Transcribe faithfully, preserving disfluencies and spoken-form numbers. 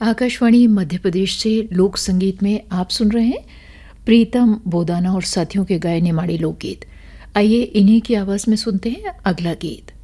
आकाशवाणी मध्य प्रदेश से लोक संगीत में आप सुन रहे हैं प्रीतम बोदाना और साथियों के गाए निमाड़ी लोकगीत। आइए इन्हीं की आवाज में सुनते हैं अगला गीत।